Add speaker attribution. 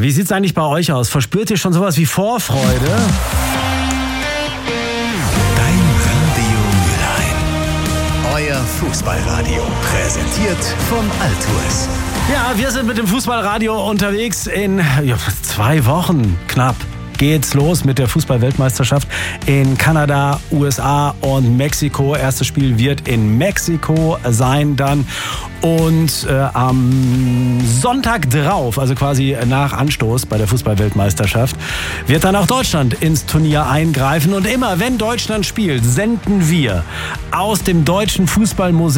Speaker 1: Wie sieht's eigentlich bei euch aus? Verspürt ihr schon sowas wie Vorfreude?
Speaker 2: Dein Radio Mülheim. Euer Fußballradio. Präsentiert von Altours.
Speaker 1: Ja, wir sind mit dem Fußballradio unterwegs in 2 Wochen knapp. Geht's los mit der Fußball-Weltmeisterschaft in Kanada, USA und Mexiko. Erstes Spiel wird in Mexiko sein dann. Und am Sonntag drauf, also quasi nach Anstoß bei der Fußball-Weltmeisterschaft, wird dann auch Deutschland ins Turnier eingreifen. Und immer, wenn Deutschland spielt, senden wir aus dem Deutschen Fußballmuseum